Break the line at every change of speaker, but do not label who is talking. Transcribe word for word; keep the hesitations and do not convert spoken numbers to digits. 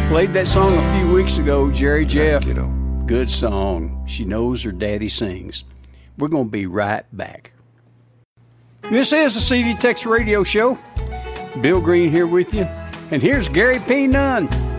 Played that song a few weeks ago, Jerry Jeff. Good song. She knows her daddy sings. We're going to be right back. This is the C D Texas Radio Show. Bill Green here with you. And here's Gary P. Nunn.